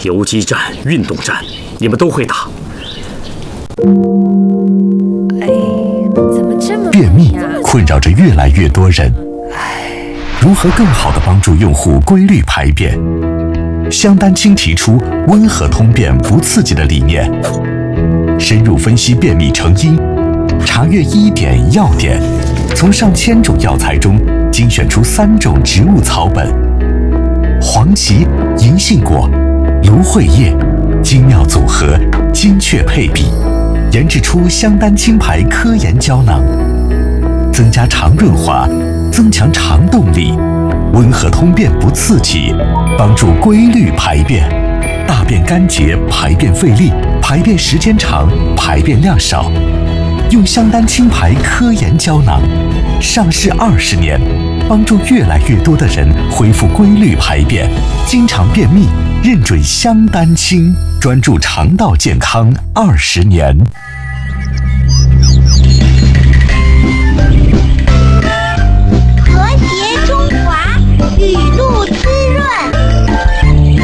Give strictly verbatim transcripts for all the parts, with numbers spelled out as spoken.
游击战、运动战，你们都会打。 哎，怎么这么便秘困扰着越来越多人，如何更好地帮助用户规律排便？香丹青提出温和通便不刺激的理念，深入分析便秘成因，查阅医典药典，从上千种药材中精选出三种植物草本：黄芪、银杏果、芦荟叶，精妙组合，精确配比，研制出香丹青牌科研胶囊，增加肠润滑，增强肠动力，温和通便不刺激，帮助规律排便，大便干结，排便费力，排便时间长，排便量少。用香丹青牌科研胶囊，上市二十年，帮助越来越多的人恢复规律排便，经常便秘，认准香丹青，专注肠道健康二十年。 和谐中华，雨露滋润，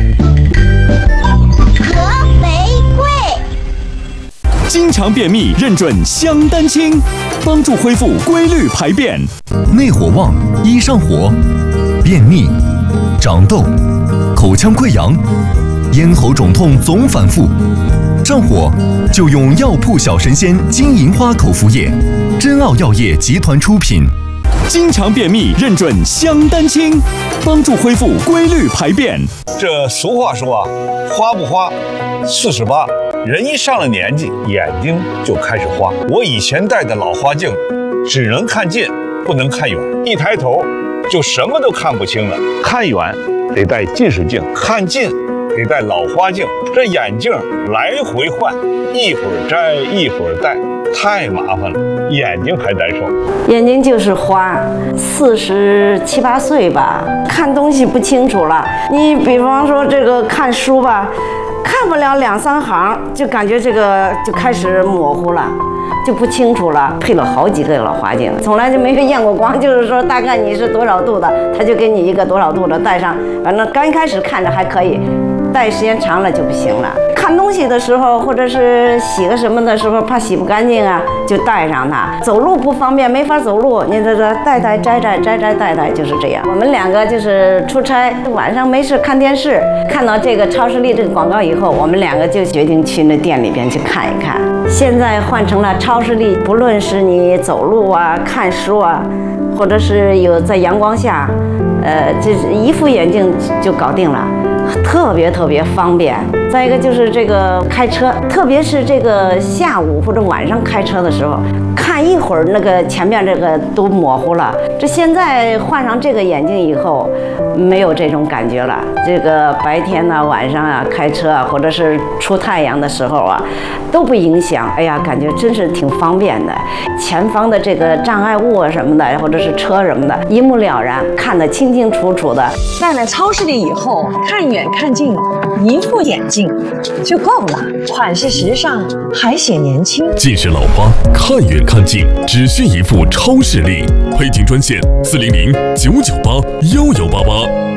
和玫瑰。 经常便秘认准香丹青，帮助恢复规律排便。 内火旺，易上火，便秘、长痘、口腔溃疡、咽喉肿痛总反复，上火就用药铺小神仙金银花口服液，真奥药业集团出品。 经常便秘认准香丹青，帮助恢复规律排便。 这俗话说啊，花不花，四十八。人一上了年纪，眼睛就开始花。我以前戴的老花镜，只能看近，不能看远，一抬头就什么都看不清了。看远得戴近视镜，看近得戴老花镜。这眼镜来回换，一会儿摘一会儿戴，太麻烦了，眼睛还难受。 眼睛就是花，四十七八岁吧，看东西不清楚了。你比方说这个看书吧，看不了两三行，就感觉这个就开始模糊了，就不清楚了。配了好几个老花镜，从来就没有验过光，就是说大概你是多少度的，他就给你一个多少度的戴上。反正刚开始看着还可以，戴时间长了就不行了。看东西的时候，或者是洗个什么的时候，怕洗不干净啊，就戴上它。走路不方便，没法走路，你这这戴戴摘摘摘摘戴戴，就是这样。我们两个就是出差，晚上没事看电视，看到这个超视力这个广告以后，我们两个就决定去那店里边去看一看。现在换成了超视力，不论是你走路啊、看书啊，或者是有在阳光下，呃，这一副眼镜就搞定了。特别特别方便。再一个就是这个开车，特别是这个下午或者晚上开车的时候，看一会儿那个前面这个都模糊了。这现在换上这个眼镜以后，没有这种感觉了。这个白天呢、晚上啊开车啊，或者是出太阳的时候啊，都不影响。哎呀，感觉真是挺方便的。前方的这个障碍物啊什么的，或者是车什么的，一目了然，看得清清楚楚的。 戴了超视力以后，看远看近，一副眼镜就够了，款式时尚，还显年轻。 近视老花，看远看近，只需一副超视力。配镜专线：四零零九九八幺幺八八。